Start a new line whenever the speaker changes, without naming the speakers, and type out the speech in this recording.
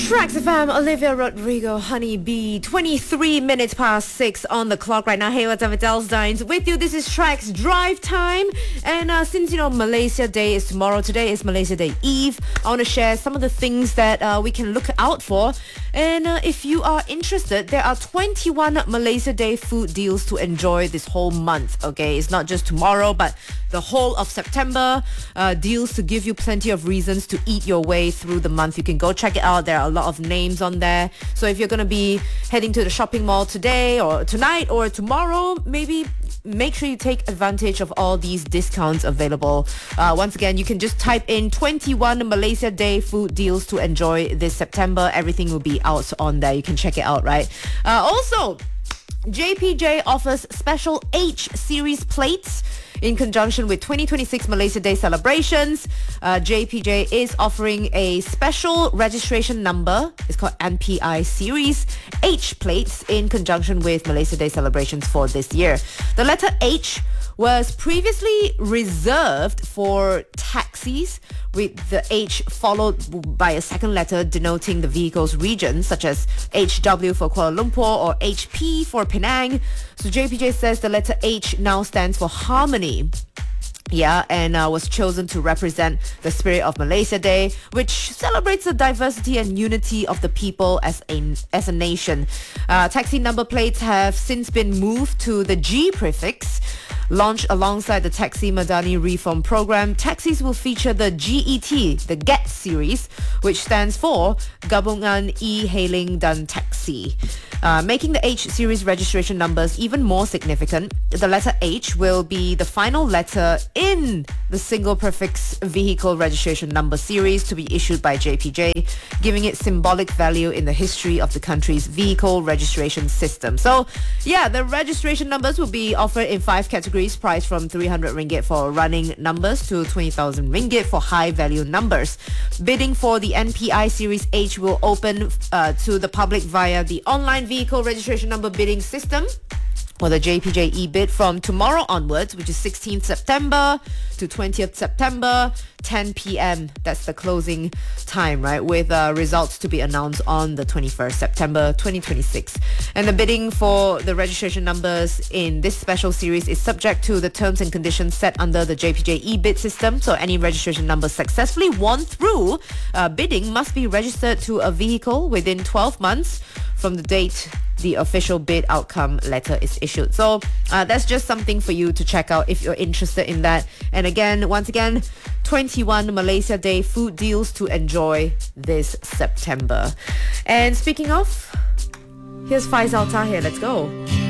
Tracks FM, Olivia Rodrigo, Honey Bee, 23 minutes past 6 on the clock right now. Hey, what's up? It's Elsdines with you. This is Tracks Drive Time. And since, Malaysia Day is tomorrow, today is Malaysia Day Eve, I want to share some of the things that we can look out for. And if you are interested, there are 21 Malaysia Day food deals to enjoy this whole month, okay? It's not just tomorrow, but the whole of September. Deals to give you plenty of reasons to eat your way through the month. You can go check it out. There are a lot of names on there. So if you're going to be heading to the shopping mall today or tonight or tomorrow, maybe make sure you take advantage of all these discounts available. Once again, you can just type in 21 Malaysia Day food deals to enjoy this September. Everything will be out on there. You can check it out, right? Also, JPJ offers special H series plates in conjunction with 2026 Malaysia Day celebrations. JPJ is offering a special registration number. It's called MPI Series H plates in conjunction with Malaysia Day celebrations for this year. The letter H was previously reserved for taxis, with the H followed by a second letter denoting the vehicle's region, such as HW for Kuala Lumpur or HP for Penang. So JPJ says the letter H now stands for harmony. Yeah, and was chosen to represent the spirit of Malaysia Day, which celebrates the diversity and unity of the people as a nation. Taxi number plates have since been moved to the G prefix. Launched alongside the Taxi Madani Reform Program, taxis will feature the GET, the GET series, which stands for Gabungan E-Hailing Dan Taxi. Making the H series registration numbers even more significant, the letter H will be the final letter in the single prefix vehicle registration number series to be issued by JPJ, giving it symbolic value in the history of the country's vehicle registration system. So, yeah, the registration numbers will be offered in 5 categories, priced from 300 ringgit for running numbers to 20,000 ringgit for high-value numbers. Bidding for the NPI Series H will open to the public via the online vehicle registration number bidding system, or the JPJ e-bid, from tomorrow onwards, which is 16th September to 20th September, 10 p.m. That's the closing time, right? With results to be announced on the 21st September 2026. And the bidding for the registration numbers in this special series is subject to the terms and conditions set under the JPJ e-bid system. So any registration number successfully won through bidding must be registered to a vehicle within 12 months from the date the official bid outcome letter is issued. So that's just something for you to check out if you're interested in that. And again, once again, 21 Malaysia Day food deals to enjoy this September. And speaking of, here's Faisal Tahir. Let's go.